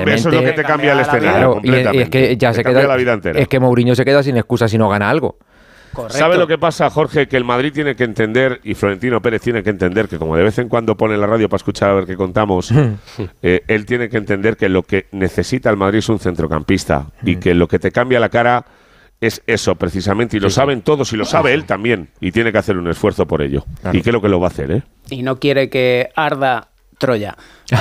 eso es lo que te cambia el escenario. Claro, completamente. y es que ya se queda, la vida entera. es que Mourinho se queda sin excusa si no gana algo. Correcto. ¿Sabe lo que pasa, Jorge? Que el Madrid tiene que entender, y Florentino Pérez tiene que entender, que como de vez en cuando pone la radio para escuchar a ver qué contamos, él tiene que entender que lo que necesita el Madrid es un centrocampista y que lo que te cambia la cara es eso, precisamente. Y lo saben todos y lo sabe él también. Y tiene que hacer un esfuerzo por ello. Claro. Y creo que lo va a hacer, ¿eh? Y no quiere que arda Troya.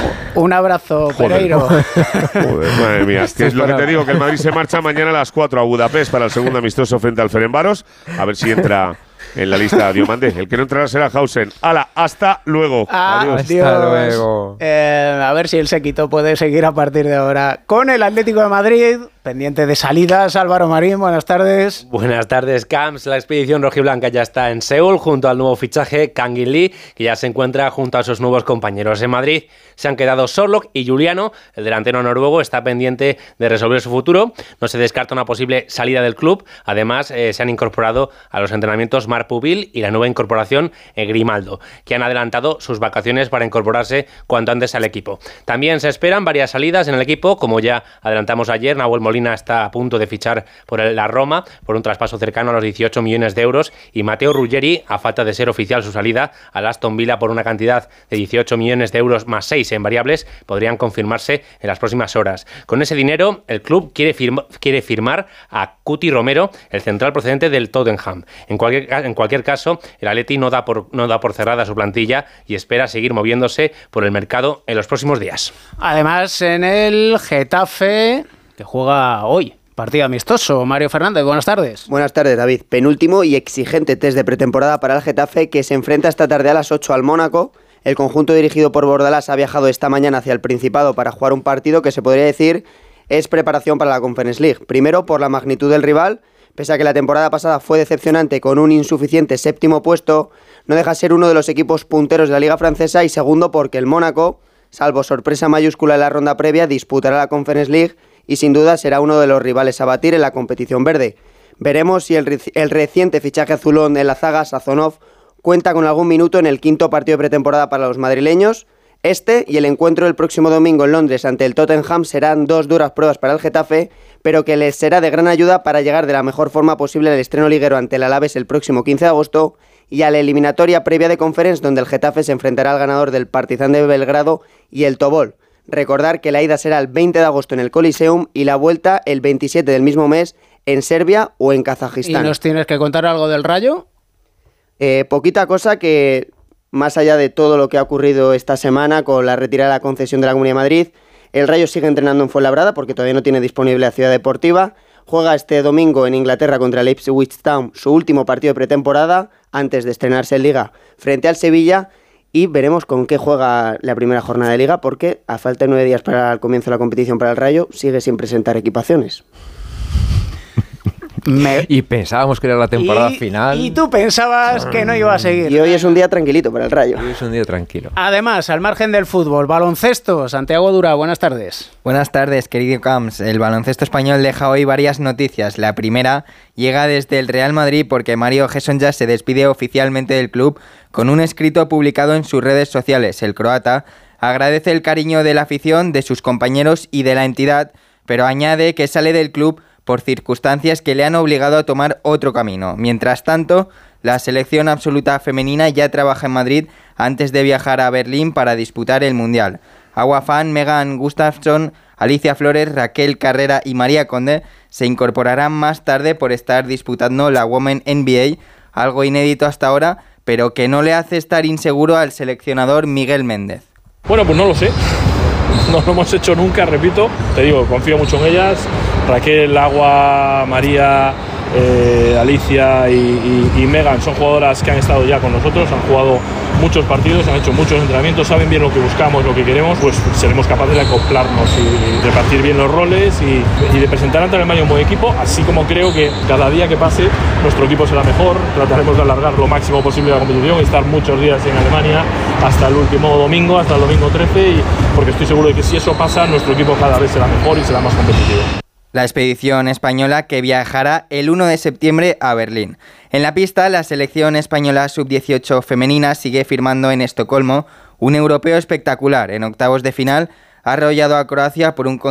Un abrazo, Pereiro. Joder, madre mía. Es lo que te digo, que el Madrid se marcha mañana a las 4 a Budapest para el segundo amistoso frente al Ferencváros. A ver si entra en la lista Diomandé. El que no entrará será Hausen. ¡Hala! ¡Hasta luego! Adiós. Hasta luego. A ver si el séquito puede seguir a partir de ahora con el Atlético de Madrid. Pendiente de salidas, Álvaro Marín, buenas tardes. Buenas tardes, Camps. La expedición rojiblanca ya está en Seúl junto al nuevo fichaje Kangin Lee, que ya se encuentra junto a sus nuevos compañeros. En Madrid se han quedado Sorloth y Juliano. El delantero noruego está pendiente de resolver su futuro. No se descarta una posible salida del club. Además, se han incorporado a los entrenamientos Marc Pubil y la nueva incorporación Grimaldo, que han adelantado sus vacaciones para incorporarse cuanto antes al equipo. También se esperan varias salidas en el equipo, como ya adelantamos ayer. Nahuel Molina está a punto de fichar por la Roma por un traspaso cercano a los 18 millones de euros y Matteo Ruggeri, a falta de ser oficial su salida al Aston Villa por una cantidad de 18 millones de euros más 6 en variables, podrían confirmarse en las próximas horas. Con ese dinero, el club quiere firmar a Cuti Romero, el central procedente del Tottenham. En cualquier caso, el Atleti no da por cerrada su plantilla y espera seguir moviéndose por el mercado en los próximos días. Además, en el Getafe, que juega hoy, partido amistoso. Mario Fernández, buenas tardes. Buenas tardes, David. Penúltimo y exigente test de pretemporada para el Getafe, que se enfrenta esta tarde a las 8 al Mónaco. El conjunto dirigido por Bordalás ha viajado esta mañana hacia el Principado para jugar un partido que se podría decir es preparación para la Conference League. Primero, por la magnitud del rival. Pese a que la temporada pasada fue decepcionante con un insuficiente séptimo puesto, no deja de ser uno de los equipos punteros de la Liga Francesa, y segundo porque el Mónaco, salvo sorpresa mayúscula en la ronda previa, disputará la Conference League y sin duda será uno de los rivales a batir en la competición verde. Veremos si el reciente fichaje azulón en la zaga, Sazonov, cuenta con algún minuto en el quinto partido de pretemporada para los madrileños. Este y el encuentro del próximo domingo en Londres ante el Tottenham serán dos duras pruebas para el Getafe, pero que les será de gran ayuda para llegar de la mejor forma posible al estreno liguero ante el Alavés el próximo 15 de agosto y a la eliminatoria previa de Conference, donde el Getafe se enfrentará al ganador del Partizan de Belgrado y el Tobol. Recordar que la ida será el 20 de agosto en el Coliseum y la vuelta el 27 del mismo mes en Serbia o en Kazajistán. ¿Y nos tienes que contar algo del Rayo? Poquita cosa, que más allá de todo lo que ha ocurrido esta semana con la retirada de la concesión de la Comunidad de Madrid, el Rayo sigue entrenando en Fuenlabrada porque todavía no tiene disponible la Ciudad Deportiva. Juega este domingo en Inglaterra contra el Ipswich Town su último partido de pretemporada antes de estrenarse en Liga frente al Sevilla, y veremos con qué juega la primera jornada de Liga, porque a falta de 9 días para el comienzo de la competición para el Rayo sigue sin presentar equipaciones. Y pensábamos que era la temporada final. Y tú pensabas que no iba a seguir. Y hoy es un día tranquilito para el Rayo. Hoy es un día tranquilo. Además, al margen del fútbol, baloncesto. Santiago Dura, buenas tardes. Buenas tardes, querido Camps. El baloncesto español deja hoy varias noticias. La primera llega desde el Real Madrid porque Mario Hesonja se despide oficialmente del club con un escrito publicado en sus redes sociales. El croata agradece el cariño de la afición, de sus compañeros y de la entidad, pero añade que sale del club por circunstancias que le han obligado a tomar otro camino. Mientras tanto, la selección absoluta femenina ya trabaja en Madrid antes de viajar a Berlín para disputar el Mundial. Agua Fan, Megan Gustafsson, Alicia Flores, Raquel Carrera y María Conde se incorporarán más tarde por estar disputando la Women NBA, algo inédito hasta ahora, pero que no le hace estar inseguro al seleccionador Miguel Méndez. Bueno, pues no lo sé. No lo hemos hecho nunca, repito. Te digo, confío mucho en ellas. Raquel, Agua, María, Alicia y Megan son jugadoras que han estado ya con nosotros, han jugado muchos partidos, han hecho muchos entrenamientos, saben bien lo que buscamos, lo que queremos, pues seremos capaces de acoplarnos y repartir bien los roles y de presentar ante Alemania un buen equipo, así como creo que cada día que pase nuestro equipo será mejor. Trataremos de alargar lo máximo posible la competición y estar muchos días en Alemania hasta el último domingo, hasta el domingo 13, porque estoy seguro de que si eso pasa, nuestro equipo cada vez será mejor y será más competitivo. La expedición española que viajará el 1 de septiembre a Berlín. En la pista, la selección española sub-18 femenina sigue firmando en Estocolmo un europeo espectacular. En octavos de final ha arrollado a Croacia por un